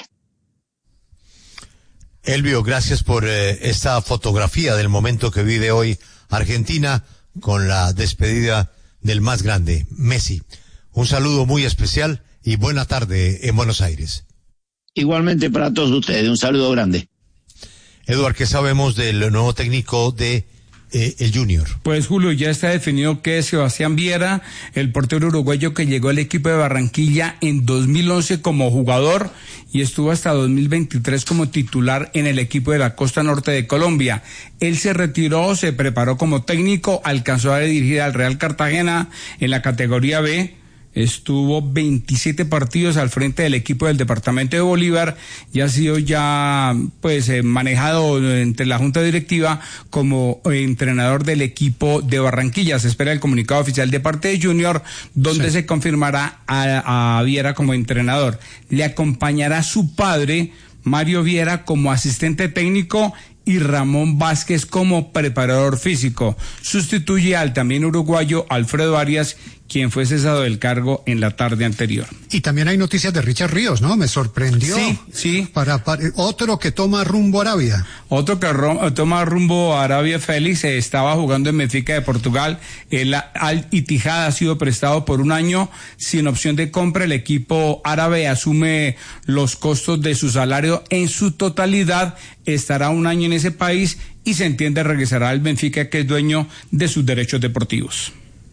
Elvio, gracias por eh, esta fotografía del momento que vive hoy Argentina con la despedida del más grande, Messi. Un saludo muy especial y buena tarde en Buenos Aires. Igualmente para todos ustedes, un saludo grande. Eduard, ¿qué sabemos del nuevo técnico de eh, el Junior? Pues Julio, ya está definido que es Sebastián Viera, el portero uruguayo que llegó al equipo de Barranquilla en dos mil once como jugador y estuvo hasta dos mil veintitrés como titular en el equipo de la costa norte de Colombia. Él se retiró, se preparó como técnico, alcanzó a dirigir al Real Cartagena en la categoría B. Estuvo veintisiete partidos al frente del equipo del departamento de Bolívar y ha sido ya pues eh, manejado entre la junta directiva como eh, entrenador del equipo de Barranquilla. Se espera el comunicado oficial de parte de Junior donde sí. se confirmará a, a Viera como entrenador. Le acompañará su padre, Mario Viera, como asistente técnico y Ramón Vázquez como preparador físico. Sustituye al también uruguayo Alfredo Arias, quien fue cesado del cargo en la tarde anterior. Y también hay noticias de Richard Ríos, ¿no? Me sorprendió. Sí, sí. Para, para otro que toma rumbo a Arabia. Otro que rom, toma rumbo a Arabia, Félix, eh, estaba jugando en Benfica de Portugal. El Al Ittihad ha sido prestado por un año sin opción de compra. El equipo árabe asume los costos de su salario en su totalidad. Estará un año en ese país y se entiende regresará al Benfica, que es dueño de sus derechos deportivos.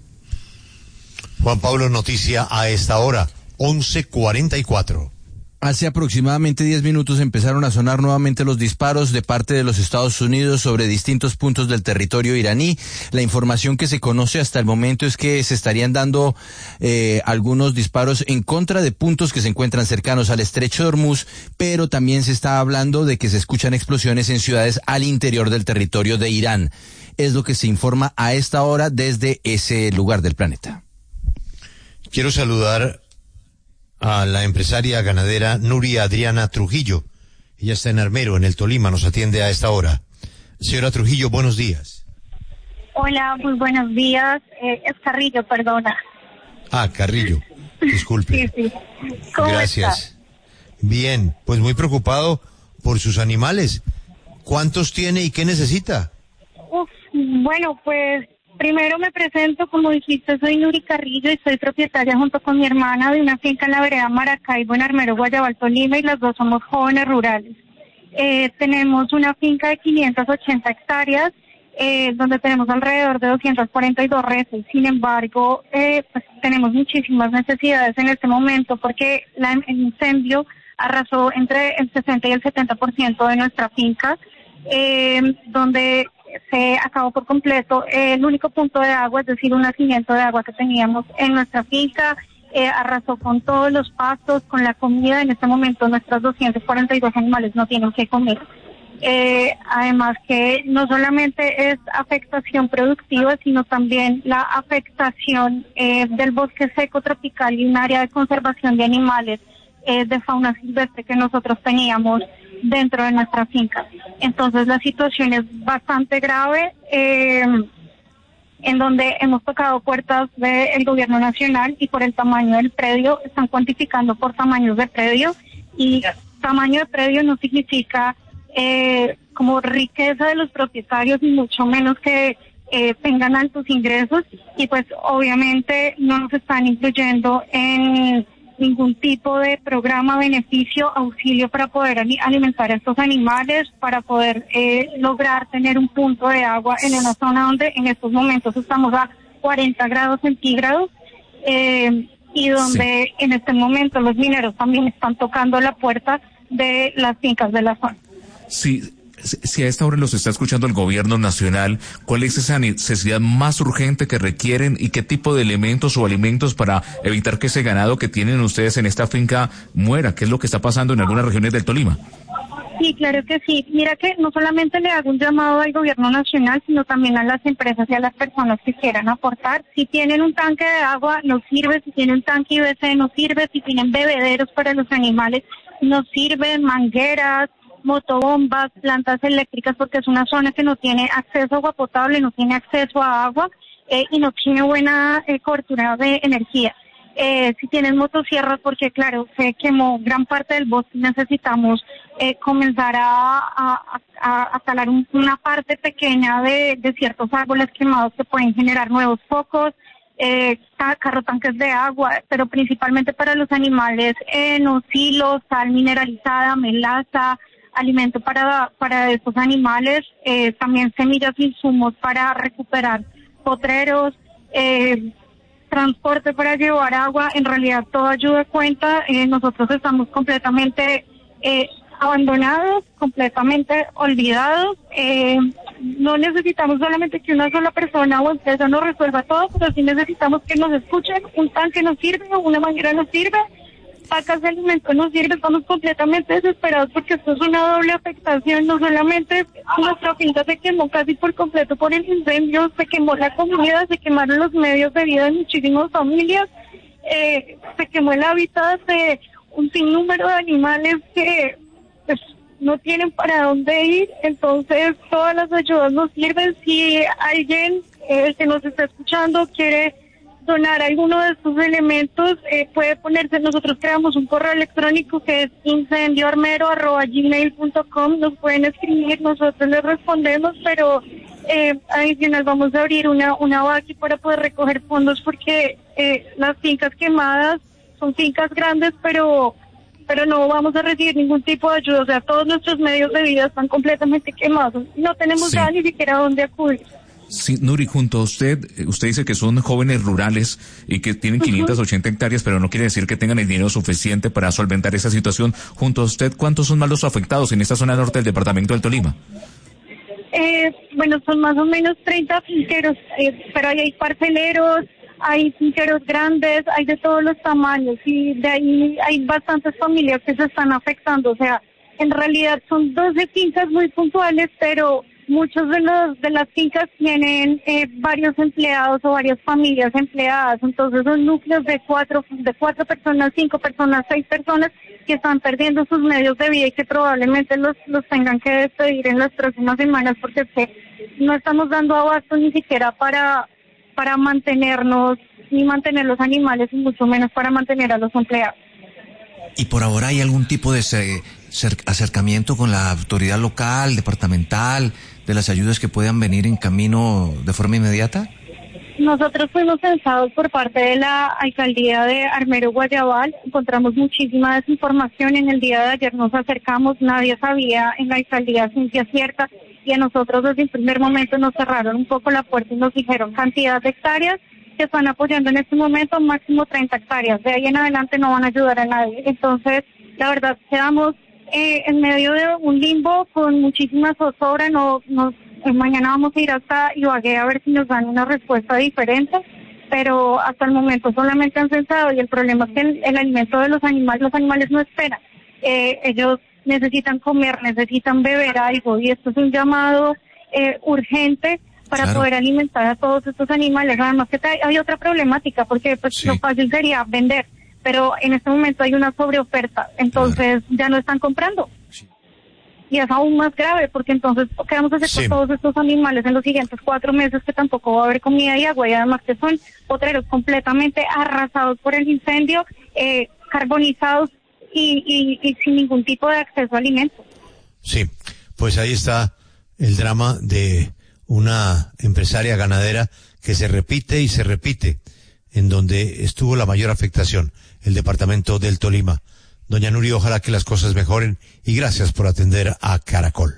Juan Pablo, noticia a esta hora, once cuarenta y cuatro. Hace aproximadamente diez minutos empezaron a sonar nuevamente los disparos de parte de los Estados Unidos sobre distintos puntos del territorio iraní. La información que se conoce hasta el momento es que se estarían dando eh, algunos disparos en contra de puntos que se encuentran cercanos al estrecho de Hormuz, pero también se está hablando de que se escuchan explosiones en ciudades al interior del territorio de Irán. Es lo que se informa a esta hora desde ese lugar del planeta. Quiero saludar a la empresaria ganadera Nuria Adriana Trujillo. Ella está en Armero, en el Tolima, nos atiende a esta hora. Señora Trujillo, buenos días. Hola, muy buenos días. Eh, es Carrillo, perdona. Ah, Carrillo, disculpe. Sí, sí. ¿Cómo Gracias. estás? Bien, pues muy preocupado por sus animales. ¿Cuántos tiene y qué necesita? Uf, bueno, pues primero me presento, como dijiste, soy Nuri Carrillo y soy propietaria junto con mi hermana de una finca en la vereda Maracaibo, en Armero, Guayabal, Tolima, y las dos somos jóvenes rurales. Eh, tenemos una finca de quinientas ochenta hectáreas, eh, donde tenemos alrededor de doscientas cuarenta y dos reses. Sin embargo, eh, pues tenemos muchísimas necesidades en este momento porque la, el incendio arrasó entre el sesenta y el setenta por ciento de nuestra finca, eh, donde se acabó por completo el único punto de agua, es decir, un nacimiento de agua que teníamos en nuestra finca. Eh, arrasó con todos los pastos, con la comida. En este momento nuestros doscientos cuarenta y dos animales no tienen que comer. Eh, además que no solamente es afectación productiva, sino también la afectación eh, del bosque seco tropical y un área de conservación de animales, eh, de fauna silvestre que nosotros teníamos dentro de nuestra finca. Entonces la situación es bastante grave, eh, en donde hemos tocado puertas del gobierno nacional y por el tamaño del predio, están cuantificando por tamaños de predio, y tamaño de predio no significa eh, como riqueza de los propietarios, ni mucho menos que eh, tengan altos ingresos, y pues obviamente no nos están incluyendo en ningún tipo de programa, beneficio, auxilio para poder alimentar a estos animales, para poder eh, lograr tener un punto de agua en una zona donde en estos momentos estamos a cuarenta grados centígrados eh, y donde sí. en este momento los mineros también están tocando la puerta de las fincas de la zona. Sí. Si a esta hora los está escuchando el gobierno nacional, ¿cuál es esa necesidad más urgente que requieren y qué tipo de elementos o alimentos para evitar que ese ganado que tienen ustedes en esta finca muera? ¿Qué es lo que está pasando en algunas regiones del Tolima? Sí, claro que sí. Mira que no solamente le hago un llamado al gobierno nacional, sino también a las empresas y a las personas que quieran aportar. Si tienen un tanque de agua, nos sirve. Si tienen un tanque I B C, nos sirve. Si tienen bebederos para los animales, nos sirven. Mangueras, motobombas, plantas eléctricas, porque es una zona que no tiene acceso a agua potable, no tiene acceso a agua eh, y no tiene buena eh, cobertura de energía. Eh, si tienen motosierras, porque claro, se quemó gran parte del bosque, necesitamos eh, comenzar a, a, a, a talar un, una parte pequeña de, de ciertos árboles quemados que pueden generar nuevos focos, eh, carro tanques de agua, pero principalmente para los animales, eh, silos, sal mineralizada, melaza, alimento para para estos animales, eh, también semillas e insumos para recuperar potreros, eh, transporte para llevar agua. En realidad todo ayuda cuenta. Eh, nosotros estamos completamente eh, abandonados, completamente olvidados. Eh, no necesitamos solamente que una sola persona o empresa nos resuelva todo, pero sí necesitamos que nos escuchen. Un tanque nos sirve, una manguera nos sirve, pacas de alimento nos sirve. Estamos completamente desesperados porque esto es una doble afectación. No solamente nuestra finca se quemó casi por completo por el incendio, se quemó la comida, se quemaron los medios de vida de muchísimas familias, eh, se quemó el hábitat de un sinnúmero de animales que pues no tienen para dónde ir. Entonces todas las ayudas nos sirven. Si alguien eh, que nos está escuchando quiere donar alguno de estos elementos, eh, puede ponerse. Nosotros creamos un correo electrónico que es incendio armero arroba gmail punto com. Nos pueden escribir, nosotros les respondemos, pero eh, adicional vamos a abrir una una vaqui para poder recoger fondos, porque eh, las fincas quemadas son fincas grandes, pero pero no vamos a recibir ningún tipo de ayuda. O sea, todos nuestros medios de vida están completamente quemados. No tenemos sí. nada ni siquiera a dónde acudir. Sí, Nuri, junto a usted, usted dice que son jóvenes rurales y que tienen quinientas ochenta hectáreas, pero no quiere decir que tengan el dinero suficiente para solventar esa situación. Junto a usted, ¿cuántos son más los afectados en esta zona norte del departamento del Tolima? Eh, bueno, son más o menos treinta finqueros, eh, pero ahí hay parceleros, hay finqueros grandes, hay de todos los tamaños, y de ahí hay bastantes familias que se están afectando. O sea, en realidad son doce fincas muy puntuales, pero muchos de los de las fincas tienen eh, varios empleados o varias familias empleadas. Entonces son núcleos de cuatro de cuatro personas, cinco personas, seis personas que están perdiendo sus medios de vida y que probablemente los los tengan que despedir en las próximas semanas, porque es que no estamos dando abasto ni siquiera para para mantenernos, ni mantener los animales, y mucho menos para mantener a los empleados. ¿Y por ahora hay algún tipo de acercamiento con la autoridad local, departamental, de las ayudas que puedan venir en camino de forma inmediata? Nosotros fuimos censados por parte de la alcaldía de Armero Guayabal, encontramos muchísima desinformación. En el día de ayer nos acercamos, nadie sabía en la alcaldía ciencia cierta, y a nosotros desde el primer momento nos cerraron un poco la puerta y nos dijeron cantidad de hectáreas que están apoyando en este momento, máximo treinta hectáreas, de ahí en adelante no van a ayudar a nadie. Entonces, la verdad, quedamos eh, en medio de un limbo con muchísima zozobra. No, nos, eh, mañana vamos a ir hasta Ibagué a ver si nos dan una respuesta diferente, pero hasta el momento solamente han censado, y el problema es que el, el alimento de los animales, los animales no esperan, eh, ellos necesitan comer, necesitan beber algo, y esto es un llamado eh, urgente para claro. poder alimentar a todos estos animales. Además que hay otra problemática, porque pues sí. lo fácil sería vender, pero en este momento hay una sobreoferta, entonces claro. ya no están comprando. Sí. Y es aún más grave, porque entonces, ¿qué vamos a hacer sí. con todos estos animales en los siguientes cuatro meses que tampoco va a haber comida y agua? Y además que son potreros completamente arrasados por el incendio, eh, carbonizados y, y, y sin ningún tipo de acceso a alimentos. Sí, pues ahí está el drama de una empresaria ganadera que se repite y se repite, en donde estuvo la mayor afectación, el departamento del Tolima. Doña Nuri, ojalá que las cosas mejoren, y gracias por atender a Caracol.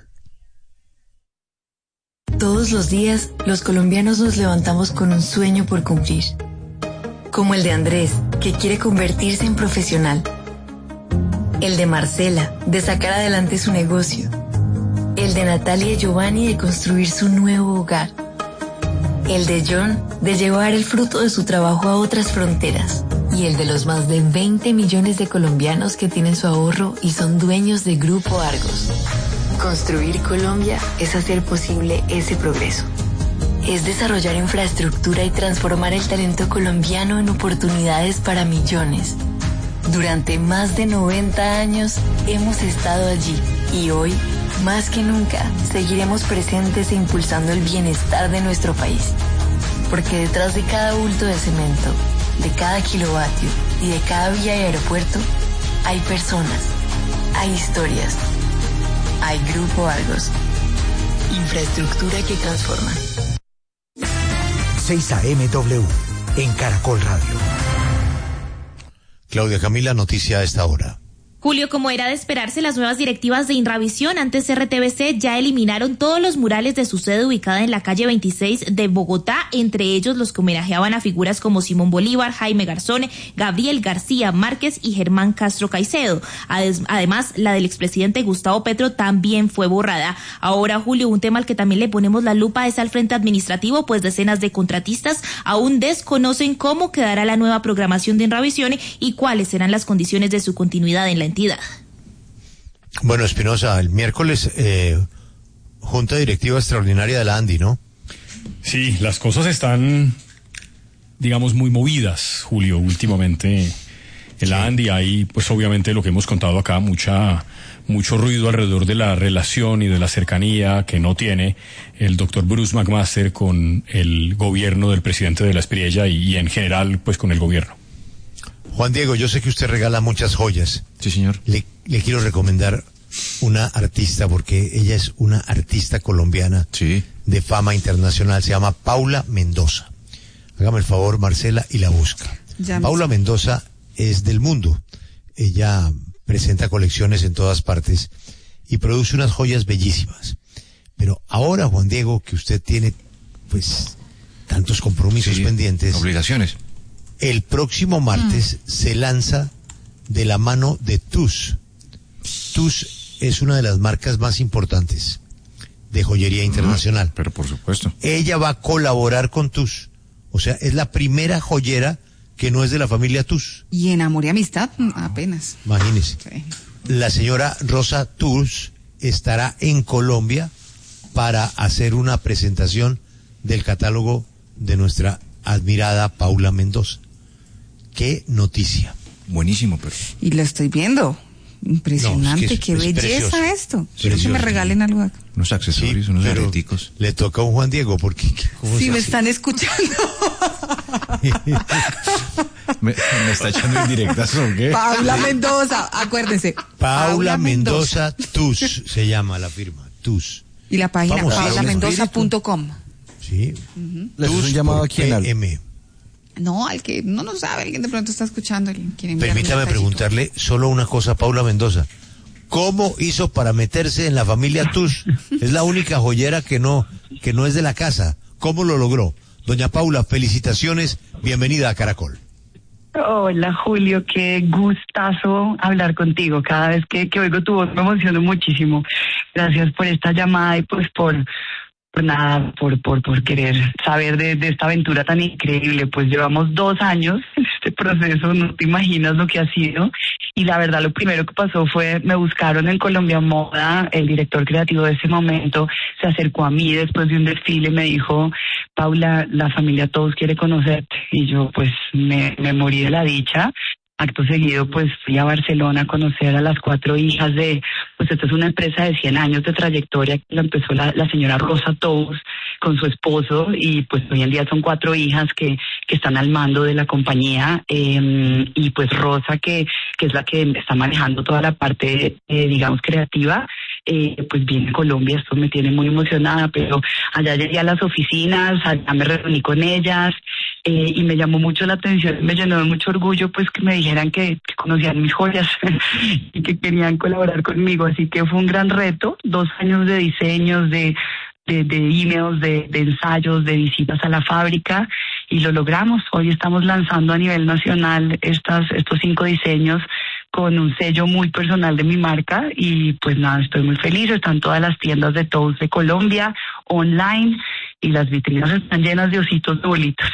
Todos los días, los colombianos nos levantamos con un sueño por cumplir. como el de Andrés, que quiere convertirse en profesional. El de Marcela, de sacar adelante su negocio. El de Natalia y Giovanni, de construir su nuevo hogar. El de John, de llevar el fruto de su trabajo a otras fronteras. Y el de los más de veinte millones de colombianos que tienen su ahorro y son dueños de Grupo Argos. Construir Colombia es hacer posible ese progreso. Es desarrollar infraestructura y transformar el talento colombiano en oportunidades para millones. Durante más de noventa años hemos estado allí y hoy, más que nunca, seguiremos presentes e impulsando el bienestar de nuestro país. Porque detrás de cada bulto de cemento, de cada kilovatio y de cada vía y aeropuerto, hay personas, hay historias, hay Grupo Argos. Infraestructura que transforma. seis A M W en Caracol Radio. Claudia Camila, noticia a esta hora. Julio, como era de esperarse, las nuevas directivas de Inravisión, antes R T V C, ya eliminaron todos los murales de su sede ubicada en la calle veintiséis de Bogotá, entre ellos los que homenajeaban a figuras como Simón Bolívar, Jaime Garzón, Gabriel García Márquez y Germán Castro Caicedo. Además, la del expresidente Gustavo Petro también fue borrada. Ahora, Julio, un tema al que también le ponemos la lupa es al frente administrativo, pues decenas de contratistas aún desconocen cómo quedará la nueva programación de Inravisión y cuáles serán las condiciones de su continuidad en la entidad. Bueno, Espinosa, el miércoles eh, Junta Directiva Extraordinaria de la ANDI, ¿no? Sí, las cosas están, digamos, muy movidas, Julio, últimamente en la ANDI. Hay, pues obviamente lo que hemos contado acá, mucha mucho ruido alrededor de la relación y de la cercanía que no tiene el doctor Bruce McMaster con el gobierno del presidente de la Espriella y, y en general, pues con el gobierno. Juan Diego, yo sé que usted regala muchas joyas. Sí, señor. Le, le quiero recomendar una artista, porque ella es una artista colombiana sí. de fama internacional. Se llama Paula Mendoza. Hágame el favor, Marcela, y la busca. Ya Paula me... Mendoza es del mundo. Ella presenta colecciones en todas partes y produce unas joyas bellísimas. Pero ahora, Juan Diego, que usted tiene, pues, tantos compromisos sí, pendientes. Obligaciones. El próximo martes mm. se lanza de la mano de T U S. T U S es una de las marcas más importantes de joyería internacional. Pero por supuesto. Ella va a colaborar con T U S. O sea, es la primera joyera que no es de la familia T U S. Y en Amor y Amistad, apenas. Imagínese. Sí. La señora Rosa T U S estará en Colombia para hacer una presentación del catálogo de nuestra admirada Paula Mendoza. ¡Qué noticia! Buenísimo, pero... Y lo estoy viendo. Impresionante, no, es que es, qué es belleza precioso, esto. Quiero que me regalen algo acá. Unos accesorios, sí, unos areticos. Le toca a un Juan Diego, porque... Sí, me están escuchando. me, me está echando indirectas, ¿o qué? Paula Mendoza, acuérdense. Paula, Paula Mendoza, Mendoza T U S se llama la firma, T U S. Y la página paula mendoza punto com. Sí. Uh-huh. ¿Les un llamado a quién? Al... No, al que no lo sabe, alguien de pronto está escuchando. Permítame preguntarle solo una cosa a Paula Mendoza. ¿Cómo hizo para meterse en la familia T U S? Es la única joyera que no, que no es de la casa. ¿Cómo lo logró? Doña Paula, felicitaciones, bienvenida a Caracol. Hola Julio, qué gustazo hablar contigo. Cada vez que, que oigo tu voz me emociono muchísimo. Gracias por esta llamada y pues por... por nada, por por por querer saber de, de esta aventura tan increíble. Pues llevamos dos años en este proceso, no te imaginas lo que ha sido. Y la verdad, lo primero que pasó fue, me buscaron en Colombia Moda, el director creativo de ese momento se acercó a mí después de un desfile y me dijo, Paula, la familia todos quiere conocerte. Y yo pues me, me morí de la dicha. Acto seguido, pues fui a Barcelona a conocer a las cuatro hijas de, pues esta es una empresa de cien años de trayectoria que la empezó la, la señora Rosa T U S con su esposo y pues hoy en día son cuatro hijas que, que están al mando de la compañía eh, y pues Rosa que, que es la que está manejando toda la parte, eh, digamos, creativa. Eh, pues viene a Colombia, esto me tiene muy emocionada, pero allá llegué a las oficinas, allá me reuní con ellas eh, y me llamó mucho la atención, me llenó de mucho orgullo pues que me dijeran que, que conocían mis joyas y que querían colaborar conmigo, así que fue un gran reto, dos años de diseños, de de, de emails, de, de ensayos, de visitas a la fábrica y lo logramos. Hoy estamos lanzando a nivel nacional estas, estos cinco diseños con un sello muy personal de mi marca y pues nada, estoy muy feliz. Están todas las tiendas de Tous de Colombia, online, y las vitrinas están llenas de ositos de bolitas.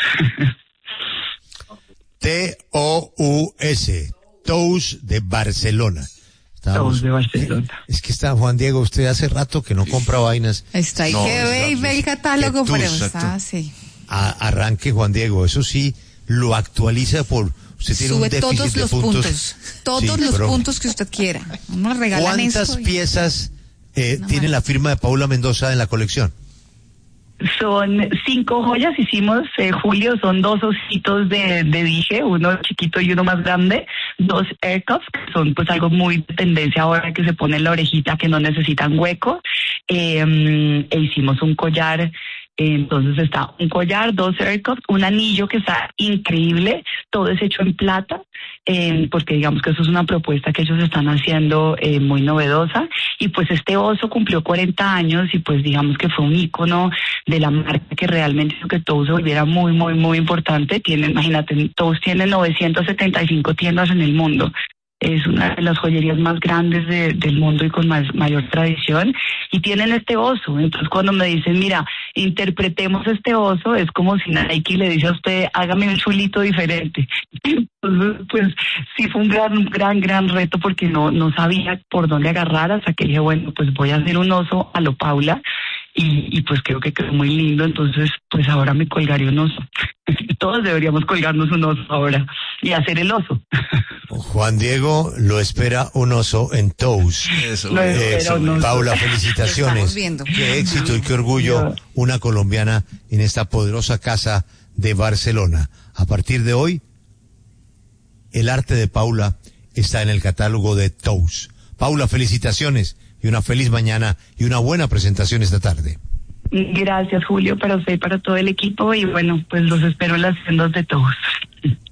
T O U S, Tous de Barcelona. Estábamos, Tous de Barcelona. Eh, es que está Juan Diego, usted hace rato que no compra vainas. Está ahí no, que ve y ve el catálogo, pero está así. A, arranque Juan Diego, eso sí, lo actualiza por... Usted tiene Sube un déficit todos de los puntos, puntos, todos sí, los pero, puntos que usted quiera. Nos regalan ¿cuántas esto y... piezas eh, tiene la firma de Paula Mendoza en la colección? Son cinco joyas, hicimos, eh, Julio, son dos ositos de, de dije, uno chiquito y uno más grande, dos air cuffs, que son pues algo muy de tendencia ahora que se pone en la orejita, que no necesitan hueco, eh, e hicimos un collar. Entonces está un collar, dos air cuffs, un anillo que está increíble, todo es hecho en plata, eh, porque digamos que eso es una propuesta que ellos están haciendo eh, muy novedosa, y pues este oso cumplió cuarenta años y pues digamos que fue un ícono de la marca que realmente hizo que Tous se volviera muy, muy, muy importante. Tiene, imagínate, Tous tiene novecientas setenta y cinco tiendas en el mundo. Es una de las joyerías más grandes de, del mundo y con más, mayor tradición, y tienen este oso. Entonces cuando me dicen, mira, interpretemos este oso, es como si Nike le dice a usted, hágame un chulito diferente. Entonces, pues sí fue un gran, gran, gran reto, porque no, no sabía por dónde agarrar, hasta que dije, bueno, pues voy a hacer un oso a lo Paula, y, y pues creo que quedó muy lindo. Entonces pues ahora me colgaré un oso. Todos deberíamos colgarnos un oso ahora y hacer el oso. Juan Diego, lo espera un oso en Tous. Eso, lo espera un oso. Paula, felicitaciones. Qué éxito y qué orgullo, una colombiana en esta poderosa casa de Barcelona. A partir de hoy, el arte de Paula está en el catálogo de Tous. Paula, felicitaciones y una feliz mañana y una buena presentación esta tarde. Gracias, Julio, para usted y para todo el equipo, y bueno, pues los espero en las tiendas de Tous.